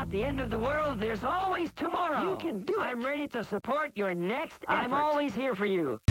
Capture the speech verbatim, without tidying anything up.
At the end of the world, there's always tomorrow. You can do it. I'm ready to support your next effort. I'm always here for you.